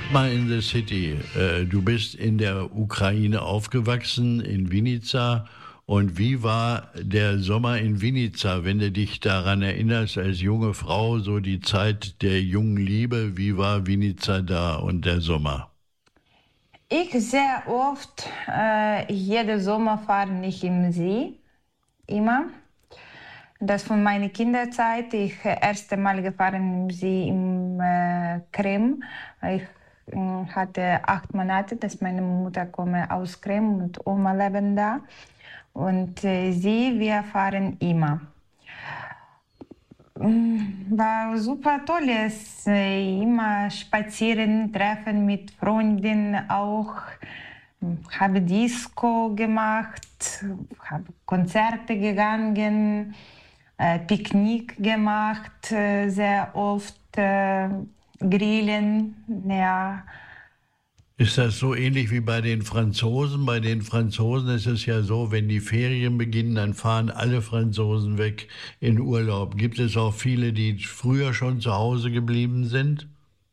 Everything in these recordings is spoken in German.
Mal in the City. Du bist in der Ukraine aufgewachsen, in Vinica. Und wie war der Sommer in Vinica, wenn du dich daran erinnerst, als junge Frau, so die Zeit der jungen Liebe, wie war Vinica da und der Sommer? Ich sehr oft, jeden Sommer fahre ich im See, immer. Das von meiner Kinderzeit. Ich erste Mal gefahren im See im Krim. Ich hatte 8 Monate, dass meine Mutter komme aus Krim und Oma leben da. Und wir fahren immer. War super tolles, immer spazieren, treffen mit Freunden auch. Habe Disco gemacht, habe Konzerte gegangen, Picknick gemacht, sehr oft grillen, ja. Ist das so ähnlich wie bei den Franzosen? Bei den Franzosen ist es ja so, wenn die Ferien beginnen, dann fahren alle Franzosen weg in Urlaub. Gibt es auch viele, die früher schon zu Hause geblieben sind?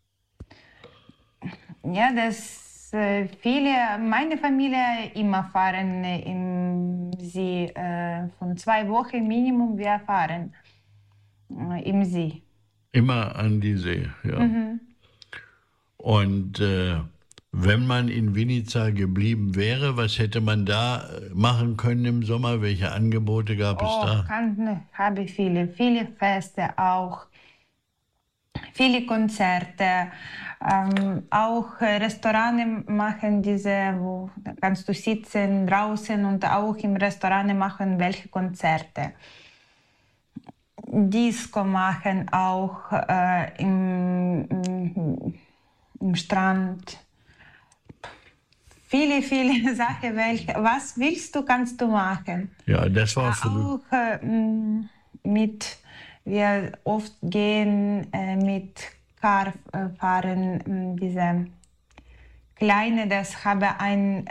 Ja, dass meine Familie immer fahren im See, von 2 Wochen Minimum wir fahren im See. Immer an die See, ja. Und wenn man in Vinica geblieben wäre, was hätte man da machen können im Sommer? Welche Angebote gab es Oh, da? habe viele Feste auch, viele Konzerte, auch Restaurants machen diese, wo da kannst du sitzen draußen und auch im Restaurant machen welche Konzerte. Disco machen auch im Strand. Viele Sachen, was willst du, kannst du machen. Ja, das war früher. Auch wir oft gehen mit Car fahren, diese kleine, das habe ein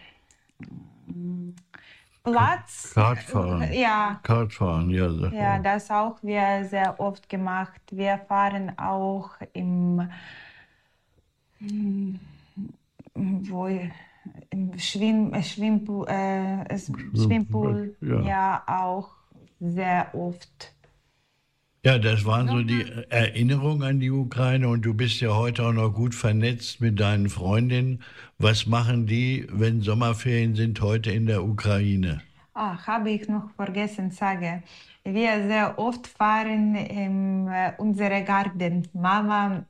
Platz. Kartfahren. Ja, Kartfahren, ja. ja, das auch wir sehr oft gemacht. Wir fahren auch wo, im Schwimmpool, Schwimmpool, Ja. ja, auch sehr oft. Ja, das waren so die Erinnerungen an die Ukraine und du bist ja heute auch noch gut vernetzt mit deinen Freundinnen. Was machen die, wenn Sommerferien sind, heute in der Ukraine? Habe ich noch vergessen sagen. Wir sehr oft fahren in unsere Garten. Mama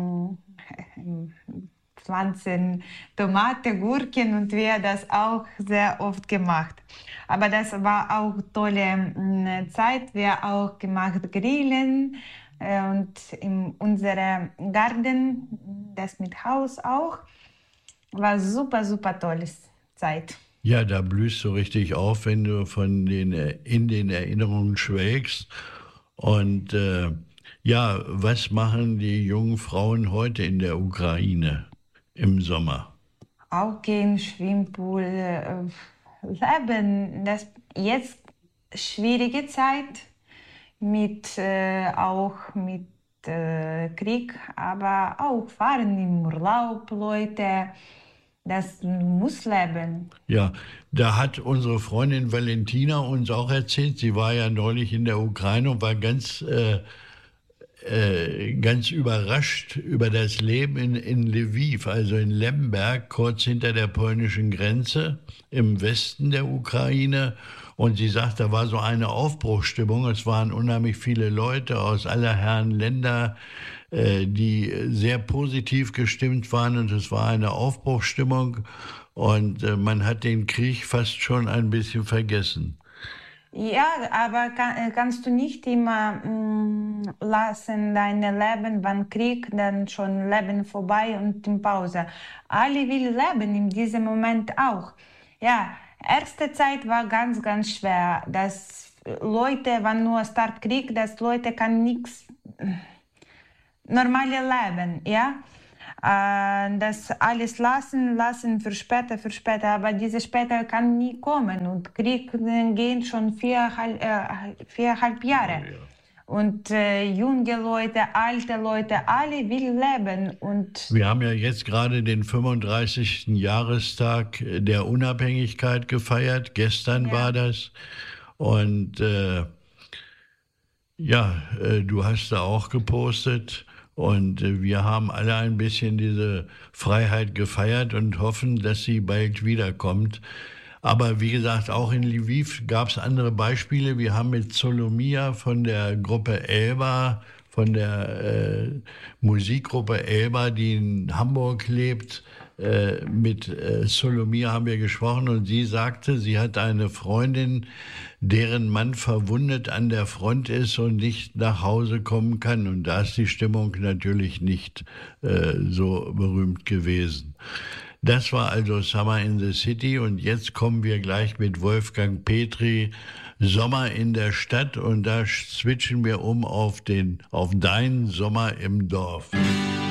pflanzen Tomate, Gurken und wir das auch sehr oft gemacht. Aber das war auch tolle Zeit. Wir auch gemacht Grillen und in unserem Garten, das mit Haus auch, war super tolles Zeit. Ja, da blühst du richtig auf, wenn du in den Erinnerungen schwelgst. Und ja, was machen die jungen Frauen heute in der Ukraine im Sommer? Auch gehen, Schwimmpool, leben. Das jetzt schwierige Zeit auch mit Krieg, aber auch fahren im Urlaub, Leute. Das muss leben. Ja, da hat unsere Freundin Valentina uns auch erzählt, sie war ja neulich in der Ukraine und war ganz überrascht über das Leben in Lviv, also in Lemberg, kurz hinter der polnischen Grenze im Westen der Ukraine. Und sie sagt, da war so eine Aufbruchsstimmung. Es waren unheimlich viele Leute aus aller Herren Länder, die sehr positiv gestimmt waren. Und es war eine Aufbruchsstimmung. Und man hat den Krieg fast schon ein bisschen vergessen. Ja, aber kannst du nicht immer lassen dein Leben, wenn Krieg, dann schon Leben vorbei und in Pause. Alle will leben in diesem Moment auch. Ja, erste Zeit war ganz schwer, dass Leute, wenn nur Start Krieg, dass Leute kann nichts normale leben, ja. Das alles lassen für später, aber diese später kann nie kommen und Krieg geht schon 4,5 Jahre. Und junge Leute, alte Leute, alle will leben. Und wir haben ja jetzt gerade den 35. Jahrestag der Unabhängigkeit gefeiert. Gestern war das. Und du hast da auch gepostet. Und wir haben alle ein bisschen diese Freiheit gefeiert und hoffen, dass sie bald wiederkommt. Aber wie gesagt, auch in Lviv gab es andere Beispiele. Wir haben mit Solomia von der Gruppe Elba, von der Musikgruppe Elba, die in Hamburg lebt, mit Solomia haben wir gesprochen und sie sagte, sie hat eine Freundin, deren Mann verwundet an der Front ist und nicht nach Hause kommen kann. Und da ist die Stimmung natürlich nicht so berühmt gewesen. Das war also Summer in the City und jetzt kommen wir gleich mit Wolfgang Petri, Sommer in der Stadt, und da switchen wir um auf deinen Sommer im Dorf.